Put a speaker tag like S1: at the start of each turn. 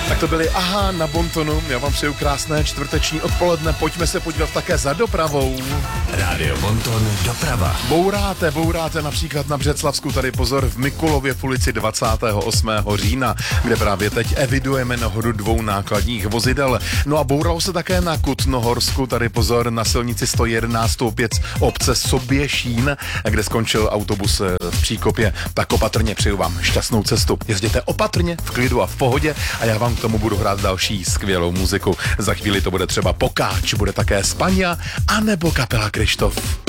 S1: Tak to byly Aha na Bontonu. Já vám přeju krásné čtvrteční odpoledne. Pojďme se podívat také za dopravou.
S2: Rádio Bonton doprava.
S1: Bouráte například na Břeclavsku, tady pozor, v Mikulově v ulici 28. října, kde právě teď evidujeme nehodu dvou nákladních vozidel. No a bouralo se také na Kutnohorsku, tady pozor, na silnici 111 opět obce Soběšín, kde skončil autobus v příkopě. Tak opatrně přeju vám šťastnou cestu. Jezděte opatrně, v klidu a v pohodě a já vám k tomu budu hrát další skvělou muziku. Za chvíli to bude třeba Pokáč, bude také Spania, anebo kapela Krištof.